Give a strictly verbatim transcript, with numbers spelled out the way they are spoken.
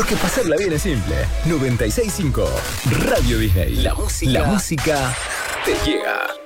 Porque pasarla bien es simple. noventa y seis punto cinco Radio Disney. La música, la música te llega.